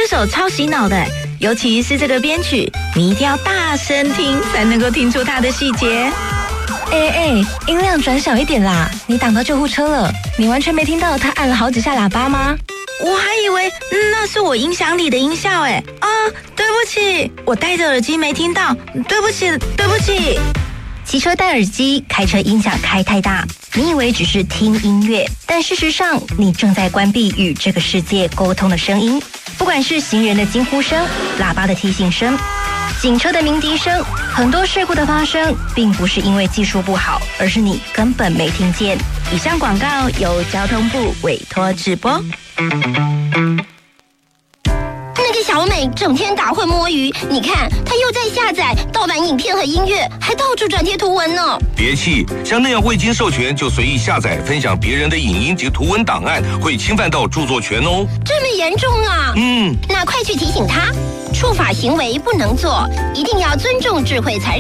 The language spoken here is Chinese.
这首超洗脑的，尤其是这个编曲，你一定要大声听，才能够听出它的细节。 音量转小一点啦！你挡到救护车了，你完全没听到他按了好几下喇叭吗？ 我还以为那是我音响里的音效对不起，我戴着耳机没听到，对不起。 骑车戴耳机，开车音响开太大，你以为只是听音乐，但事实上你正在关闭与这个世界沟通的声音。不管是行人的惊呼声、喇叭的提醒声、警车的鸣笛声，很多事故的发生并不是因为技术不好，而是你根本没听见。 以上广告由交通部委托直播。 那个小美整天打混摸鱼，你看她又在下载盗版影片和音乐，还到处转贴图文呢。 别气，像那样未经授权就随意下载分享别人的影音及图文档案，会侵犯到著作权哦。 这么严重啊？那快去提醒她，触法行为不能做，一定要尊重智慧财产。